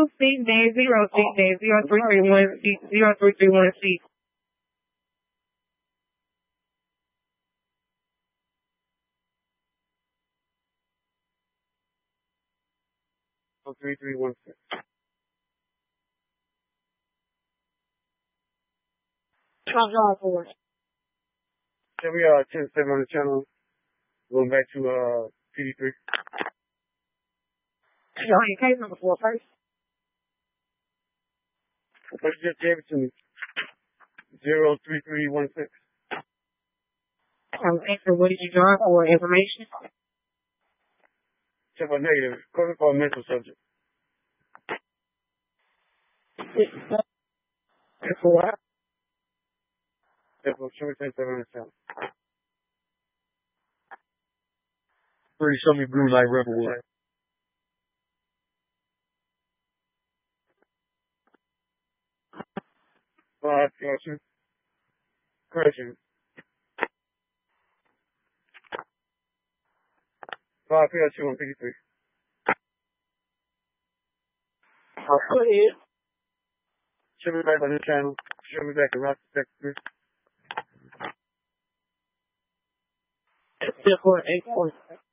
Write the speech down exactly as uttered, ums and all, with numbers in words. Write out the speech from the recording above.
C dash zero six dash zero three three one zero three three one C. Oh, three three one six. Trump drive for it. Can we uh ten seven on the channel? Going back to uh P D three. Your case number four first. But you just gave it to me. Zero three three one six. I'm asking what did you drive for information? Check my negative. Calling for a mental subject. It's for what? That's what show me ten seven on the channel. Pretty show me blue light rebel work. Five, correction. Correction. Five, P L two on P D three. Oh, go ahead. Show me back on this channel. Show me back to Rock Detective. It's four eight four.